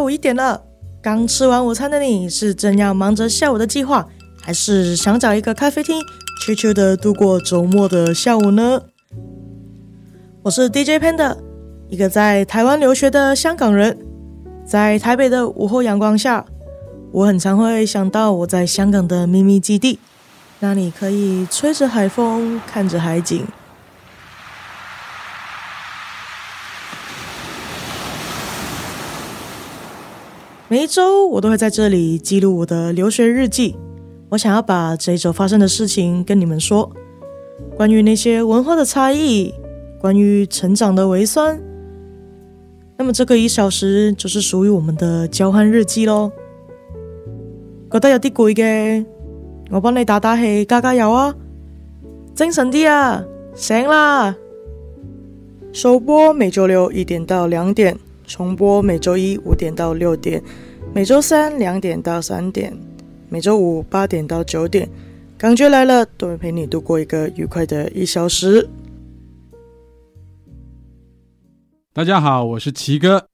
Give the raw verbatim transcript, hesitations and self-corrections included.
午一点了，刚吃完午餐的你是正要忙着下午的计划，还是想找一个咖啡厅悄悄的度过周末的下午呢？我是 D J Panda， 一个在台湾留学的香港人。在台北的午后阳光下，我很常会想到我在香港的秘密基地，那里可以吹着海风，看着海景。每一周我都会在这里记录我的留学日记，我想要把这一周发生的事情跟你们说，关于那些文化的差异，关于成长的微酸。那么这个一小时就是属于我们的交换日记咯。覺得有啲攰嘅，我幫你打打氣，加加油啊！精神啲啊，醒啦！首播每周六一點到兩點，重播每周一五點到六點，每周三兩點到三點，每周五八點到九點。感覺來了，都會陪你度過一個愉快的一小時。 大家好，我是奇哥。